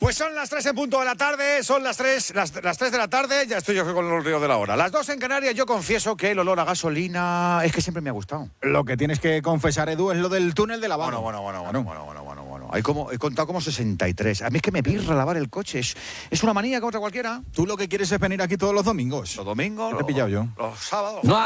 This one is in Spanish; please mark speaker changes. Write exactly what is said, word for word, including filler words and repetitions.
Speaker 1: Pues son las tres en punto de la tarde, son las tres, las, las tres de la tarde, ya estoy yo con el río de la hora. Las dos en Canarias, yo confieso que el olor a gasolina es que siempre me ha gustado.
Speaker 2: Lo que tienes que confesar, Edu, es lo del túnel de lavado.
Speaker 1: Bueno, bueno, bueno, bueno, bueno, bueno, bueno, bueno. Hay como, he contado como sesenta y tres. A mí es que me pirra lavar el coche, es, es una manía contra cualquiera.
Speaker 2: Tú lo que quieres es venir aquí todos los domingos.
Speaker 1: Los domingos,
Speaker 2: Te he pillado yo.
Speaker 1: Los sábados.
Speaker 3: No